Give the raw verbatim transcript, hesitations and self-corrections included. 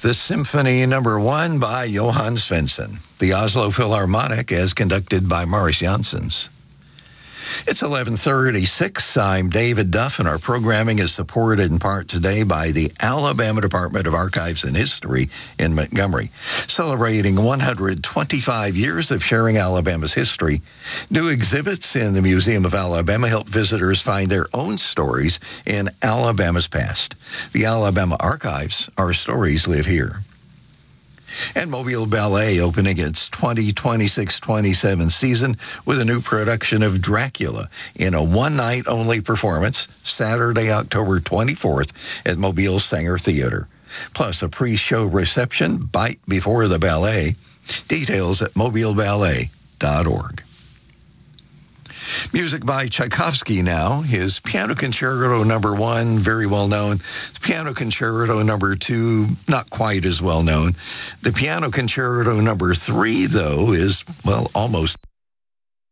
The Symphony Number One by Johann Svensson. The Oslo Philharmonic as conducted by Morris Janssens. It's eleven thirty-six. I'm David Duff, and our programming is supported in part today by the Alabama Department of Archives and History in Montgomery. Celebrating one hundred twenty-five years of sharing Alabama's history, new exhibits in the Museum of Alabama help visitors find their own stories in Alabama's past. The Alabama Archives, our stories live here. And Mobile Ballet opening its twenty twenty-six twenty-seven season with a new production of Dracula in a one-night-only performance Saturday, October twenty-fourth at Mobile Sanger Theater. Plus a pre-show reception bite before the ballet. Details at mobile ballet dot org. Music by Tchaikovsky now. His Piano Concerto Number One, very well known. The Piano Concerto Number Two, not quite as well known. The Piano Concerto Number Three, though, is, well, almost